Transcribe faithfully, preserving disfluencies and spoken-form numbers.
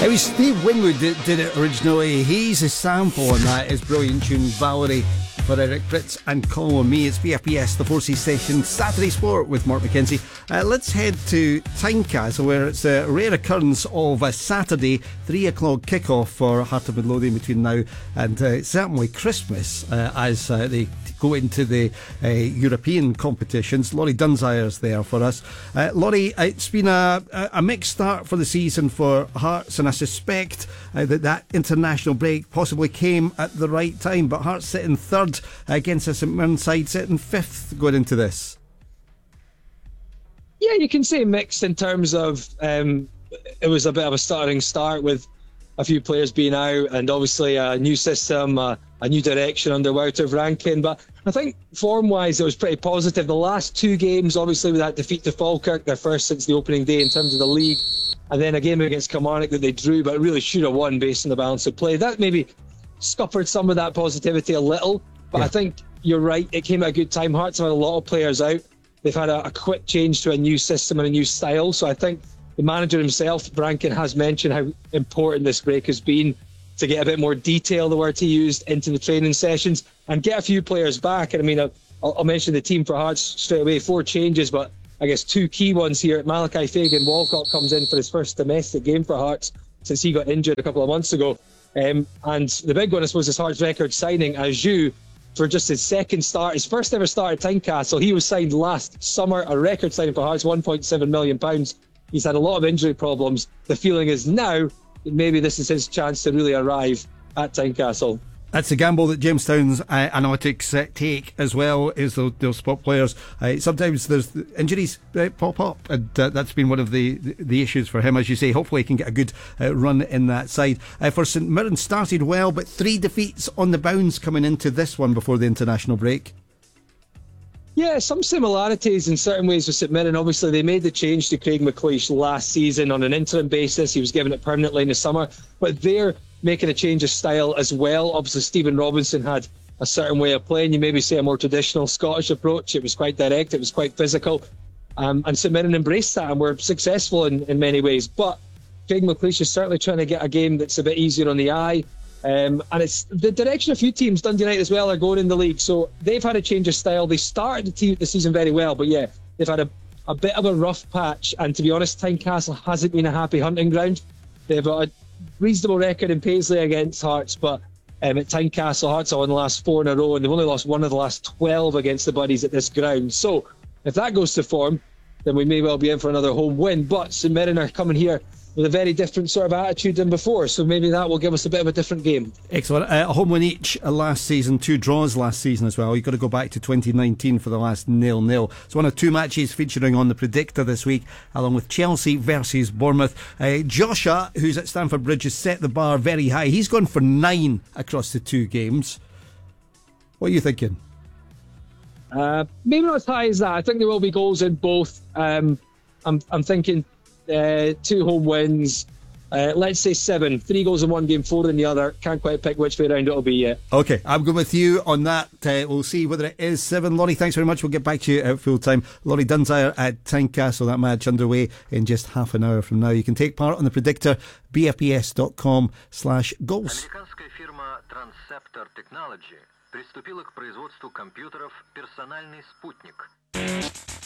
It was Steve Winwood that did it originally. He's a sample on that. His brilliant tune Valerie for Eric Pritz and Call on Me. It's B F P S, the four C station, Saturday Sport with Mark McKenzie. Uh, let's head to Tynecastle, where it's a rare occurrence of a Saturday three o'clock kickoff for Heart of Midlothian between now and uh, certainly Christmas uh, as uh, they go into the uh, European competitions. Laurie Dunsire's there for us. Uh, Laurie, it's been a, a mixed start for the season for Hearts, and I suspect uh, that that international break possibly came at the right time, but Hearts sitting third against a St Mirren side sitting fifth going into this. Yeah, you can say mixed in terms of um, it was a bit of a stuttering start with a few players being out and obviously a new system, uh, a new direction under Wouter Franken. But I think form-wise it was pretty positive. The last two games, obviously with that defeat to Falkirk, their first since the opening day in terms of the league, and then a game against Kilmarnock that they drew but really should have won based on the balance of play. That maybe scuppered some of that positivity a little, but yeah. I think you're right, it came at a good time. Hearts have had a lot of players out. They've had a, a quick change to a new system and a new style, so I think the manager himself, Franken, has mentioned how important this break has been to get a bit more detail, the word he used, into the training sessions and get a few players back. And I mean, I'll, I'll mention the team for Hearts straight away. Four changes, but I guess two key ones here. Malachi Fagan Walcott comes in for his first domestic game for Hearts since he got injured a couple of months ago. Um, and the big one, I suppose, is Hearts' record signing, Aju, for just his second start, his first ever start at Tynecastle. He was signed last summer, a record signing for Hearts, one point seven million pounds. He's had a lot of injury problems. The feeling is now that maybe this is his chance to really arrive at Tynecastle. That's a gamble that Jamestown's uh, analytics uh, take as well, is those, those spot players. Uh, sometimes there's injuries uh, pop up, and uh, that's been one of the, the, the issues for him. As you say, hopefully he can get a good uh, run in that side. Uh, for St Mirren, started well, but three defeats on the bounce coming into this one before the international break. Yeah, some similarities in certain ways with St Mirren. Obviously, they made the change to Craig McLeish last season on an interim basis. He was given it permanently in the summer, but they're making a change of style as well. Obviously, Stephen Robinson had a certain way of playing. You maybe say a more traditional Scottish approach. It was quite direct. It was quite physical. Um, and St Mirren embraced that and were successful in, in many ways. But Craig McLeish is certainly trying to get a game that's a bit easier on the eye. Um, and it's the direction a few teams, Dundee United as well, are going in the league. So they've had a change of style. They started the, te- the season very well, but yeah, they've had a, a bit of a rough patch. And to be honest, Tynecastle hasn't been a happy hunting ground. They've got a reasonable record in Paisley against Hearts, but um, at Tynecastle, Hearts have won the last four in a row, and they've only lost one of the last twelve against the Buddies at this ground. So if that goes to form, then we may well be in for another home win. But St Mirren are coming here with a very different sort of attitude than before, so maybe that will give us a bit of a different game. Excellent. Uh, a home win each uh, last season, two draws last season as well. You've got to go back to twenty nineteen for the last nil-nil. It's one of two matches featuring on the Predictor this week, along with Chelsea versus Bournemouth. Uh, Joshua, who's at Stamford Bridge, has set the bar very high. He's gone for nine across the two games. What are you thinking? Uh, maybe not as high as that. I think there will be goals in both. Um, I'm, I'm thinking Uh, two home wins, uh, let's say seven. Three goals in one game, four in the other. Can't quite pick which way round it'll be yet. Okay, I'm going with you on that. Uh, we'll see whether it is seven. Laurie, thanks very much. We'll get back to you at full time. Laurie Dunsire at Tynecastle. That match underway in just half an hour from now. You can take part on the Predictor, b f p s dot com slash goals. Американская фирма Transceptor Technology приступила к производству компьютеров «Персональный спутник».